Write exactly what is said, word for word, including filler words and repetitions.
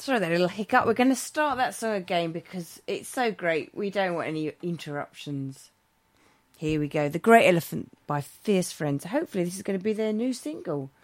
Sorry, that little hiccup. We're going to start that song again because it's so great. We don't want any interruptions. Here we go. The Great Elephant by Fierce Friends. Hopefully this is going to be their new single.